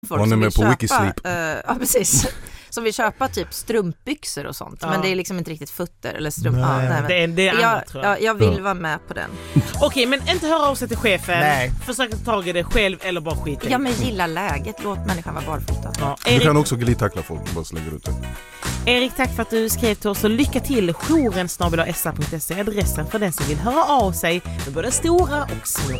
folk Hon är med på Wikisleep. Ja, precis. Som vill köpa typ strumpbyxor och sånt. Men det är liksom inte riktigt fötter eller strump. Det är annat, tror jag. Jag vill vara med på den. Okej, men inte höra av sig till chefen. Nej. Försök ta tag i det själv eller bara skita i. Ja, men gilla läget. Låt människan vara barfota. Ja. Du kan också glidtackla folk och bara slänger ut det. Erik, tack för att du skrev till oss och lycka till. jouren@sa.se, adressen för den som vill höra av sig med både stora och små